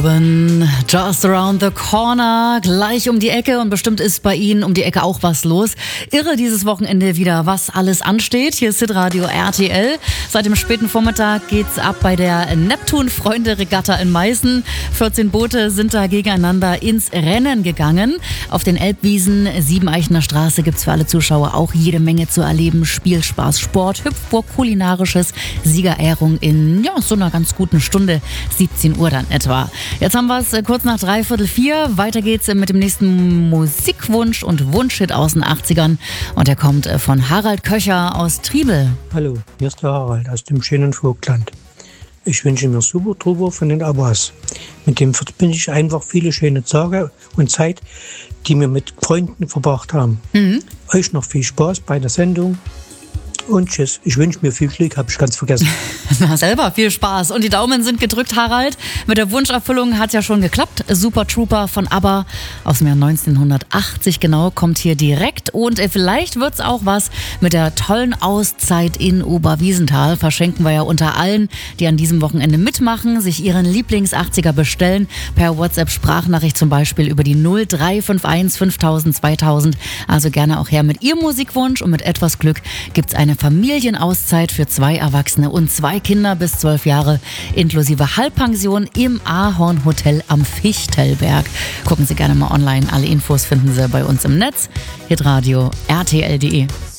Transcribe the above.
Just around the corner, gleich um die Ecke, und bestimmt ist bei Ihnen um die Ecke auch was los. Irre dieses Wochenende wieder, was alles ansteht. Hier ist Hitradio RTL. Seit dem späten Vormittag geht's ab bei der Neptun-Freunde-Regatta in Meißen. 14 Boote sind da gegeneinander ins Rennen gegangen. Auf den Elbwiesen, Siebeneichener Straße, gibt's für alle Zuschauer auch jede Menge zu erleben. Spielspaß, Sport, Hüpfburg, Kulinarisches, Siegerehrung in so einer ganz guten Stunde, 17 Uhr dann etwa. Jetzt haben wir es kurz nach 3/4. Weiter geht's mit dem nächsten Musikwunsch und Wunschhit aus den 80ern. Und der kommt von Harald Köcher aus Triebel. Hallo, hier ist der Harald aus dem schönen Vogtland. Ich wünsche mir Super Trooper von den Abbas. Mit dem verbinde ich einfach viele schöne Tage und Zeit, die wir mit Freunden verbracht haben. Euch noch viel Spaß bei der Sendung. Und tschüss. Ich wünsche mir viel Glück, habe ich ganz vergessen. Na, selber viel Spaß. Und die Daumen sind gedrückt, Harald. Mit der Wunscherfüllung hat ja schon geklappt. Super Trooper von ABBA aus dem Jahr 1980 genau, kommt hier direkt. Und vielleicht wird's auch was mit der tollen Auszeit in Oberwiesenthal. Verschenken wir ja unter allen, die an diesem Wochenende mitmachen, sich ihren Lieblings-80er bestellen. Per WhatsApp-Sprachnachricht zum Beispiel über die 0351 5000 2000. Also gerne auch her mit Ihrem Musikwunsch. Und mit etwas Glück gibt's eine Familienauszeit für 2 Erwachsene und 2 Kinder bis 12 Jahre, inklusive Halbpension im Ahorn Hotel am Fichtelberg. Gucken Sie gerne mal online. Alle Infos finden Sie bei uns im Netz. Hitradio RTL.de.